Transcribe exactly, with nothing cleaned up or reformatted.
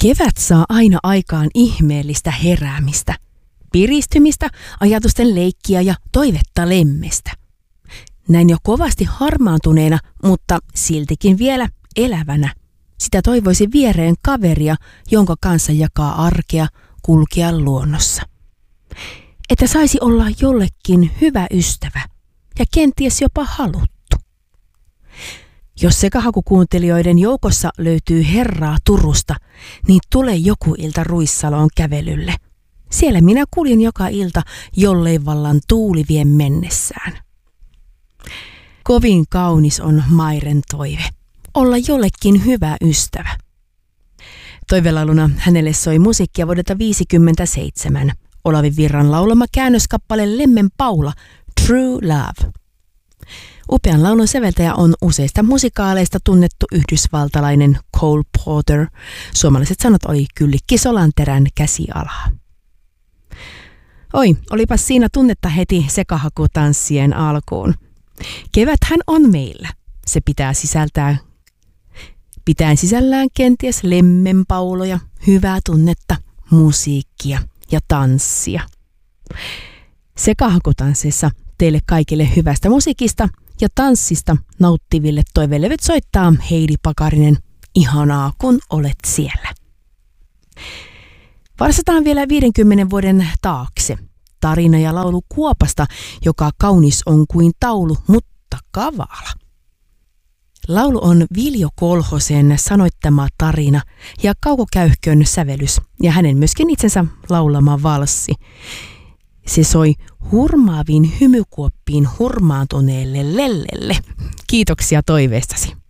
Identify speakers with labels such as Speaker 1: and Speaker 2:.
Speaker 1: Kevät saa aina aikaan ihmeellistä heräämistä, piristymistä, ajatusten leikkiä ja toivetta lemmestä. Näin jo kovasti harmaantuneena, mutta siltikin vielä elävänä. Sitä toivoisi viereen kaveria, jonka kanssa jakaa arkea, kulkea luonnossa. Että saisi olla jollekin hyvä ystävä ja kenties jopa haluttu. Jos sekahakukuuntelijoiden joukossa löytyy herraa Turusta, niin tule joku ilta Ruissaloon kävelylle. Siellä minä kuljen joka ilta, jollei vallan tuuli vie mennessään. Kovin kaunis on Mairen toive, olla jollekin hyvä ystävä. Toivelauluna hänelle soi musiikkia vuodelta viisikymmentäseitsemän. Olavi Virran laulama käännöskappale Lemmen Paula, True Love. Upean laulun säveltäjä on useista musikaaleista tunnettu yhdysvaltalainen Cole Porter. Suomalaiset sanot oli Kyllikki Solanterän käsialaa. Oi, olipas siinä tunnetta heti sekahakutanssien alkuun. Keväthän on meillä. Se pitää sisältää Pitää sisällään kenties lemmenpauloja, hyvää tunnetta, musiikkia ja tanssia. Sekahakutansseissa teille kaikille hyvästä musiikista ja tanssista nauttiville toivelevyt soittaa Heidi Pakarinen. Ihanaa, kun olet siellä. Varsataan vielä viidenkymmenen vuoden taakse. Tarina ja laulu Kuopasta, joka kaunis on kuin taulu, mutta kavala. Laulu on Viljo Kolhosen sanoittama tarina ja Kauko Käyhkön sävelys ja hänen myöskin itsensä laulama valssi. Se soi hurmaaviin hymykuoppiin hurmaantuneelle lellelle. Kiitoksia toiveestasi.